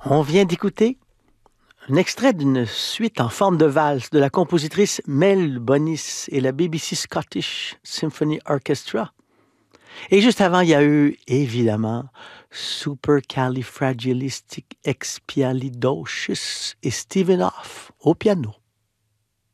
On vient d'écouter un extrait d'une suite en forme de valse de la compositrice Mel Bonis et la BBC Scottish Symphony Orchestra. Et juste avant, il y a eu, évidemment, Supercalifragilisticexpialidocious et Stephen Hoff au piano.